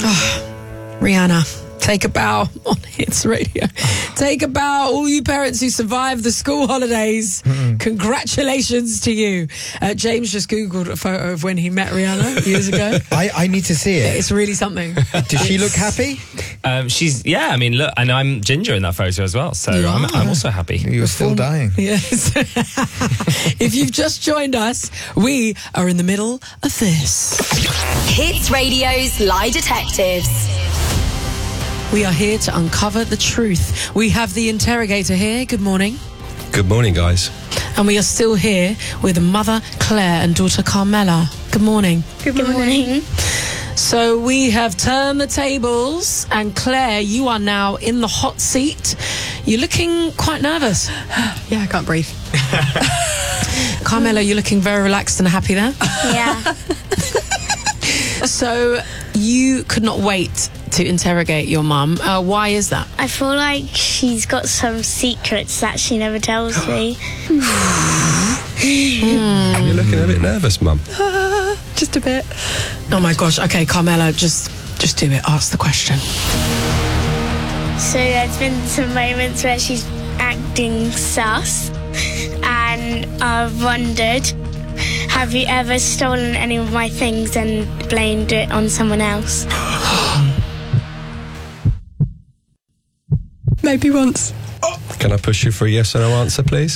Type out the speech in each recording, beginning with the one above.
Rihanna, take a bow on Hits Radio. Take a bow, all you parents who survived the school holidays. Congratulations to you. James just Googled a photo of when he met Rihanna years ago. I need to see it. It's really something. Does she look happy? I mean, look, and I'm ginger in that photo as well, so I'm also happy. You're still dying. Yes. If you've just joined us, we are in the middle of this. Hits Radio's Lie Detectives. We are here to uncover the truth. We have the interrogator here. Good morning. Good morning, guys. And we are still here with mother Claire and daughter Carmela. Good morning. Good morning. So we have turned the tables, and Claire, you are now in the hot seat. You're looking quite nervous. Yeah, I can't breathe. Carmela, you're looking very relaxed and happy there. Yeah. So you could not wait to interrogate your mum. Why is that? I feel like she's got some secrets that she never tells me. You're looking a bit nervous, Mum. Just a bit. Oh my gosh. Okay, Carmela, just do it. Ask the question. So there's been some moments where she's acting sus, and I've wondered, have you ever stolen any of my things and blamed it on someone else? Maybe once. Can I push you for a yes or no answer, please?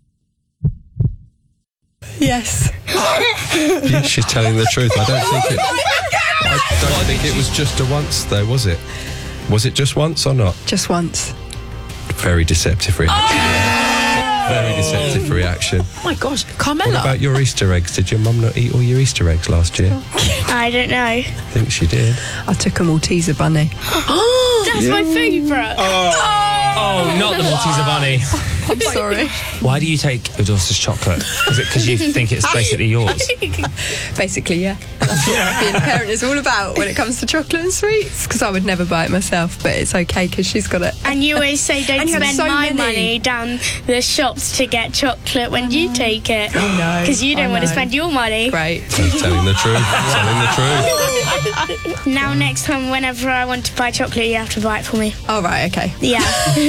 Yes. Yeah, she's telling the truth. I don't think it was just a once, though, was it? Was it just once or not? Just once. Very deceptive reaction. Very deceptive reaction. Oh my gosh, Carmela. What about your Easter eggs? Did your mum not eat all your Easter eggs last year? I don't know. I think she did. I took a Malteser bunny. That's my favourite. Oh, not the Malteser bunny. I'm sorry. Why do you take your daughter's chocolate? Is it because you think it's basically yours? Basically, yeah. That's what being a parent is all about when it comes to chocolate and sweets. Because I would never buy it myself, but it's okay because she's got it. And you always say don't And you have spend so my many. money down the shops to get chocolate when you take it. I know. Because you don't I want to know. spend your money. Great. Telling the truth. Telling the truth. Now next time, whenever I want to buy chocolate, you have to buy it for me. Oh, right, okay. Yeah.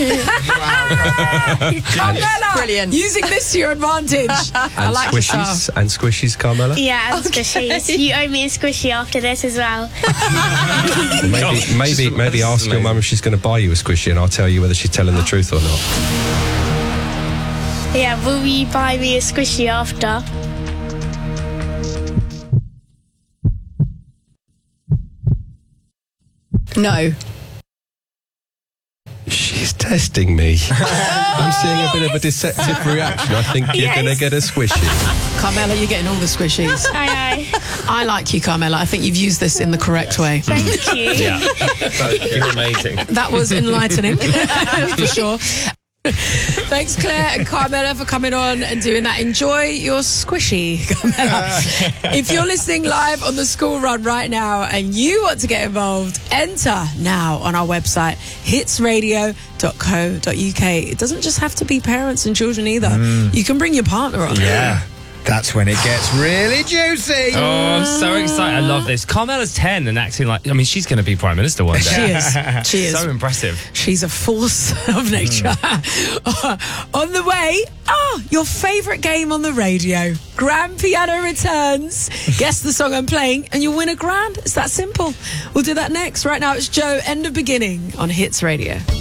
Carmela, Brilliant. using this to your advantage. I And like your style. squishies. And squishies, Carmela? Yeah, and squishies. You owe me a squishy after this as well. Maybe ask your mum if she's going to buy you a squishy, and I'll tell you whether she's telling the truth or not. Yeah, will you buy me a squishy after? No. She's testing me. I'm seeing a bit of a deceptive reaction. I think you're going to get a squishy. Carmela, you're getting all the squishies. I know. I like you, Carmela. I think you've used this in the correct way. Thank you. Yeah. You're amazing. That was enlightening, for sure. Thanks, Claire and Carmela, for coming on and doing that. Enjoy your squishy, Carmela. If you're listening live on the school run right now and you want to get involved, enter now on our website, hitsradio.co.uk. It doesn't just have to be parents and children either. You can bring your partner on. Yeah. That's when it gets really juicy. Oh, I'm so excited. I love this. Carmela's 10 and acting like... I mean, she's going to be Prime Minister one day. She is. She is. So impressive. She's a force of nature. On the way, your favourite game on the radio. Grand Piano returns. Guess the song I'm playing and you'll win £1,000. It's that simple. We'll do that next. Right now it's Joe, End of Beginning on Hits Radio.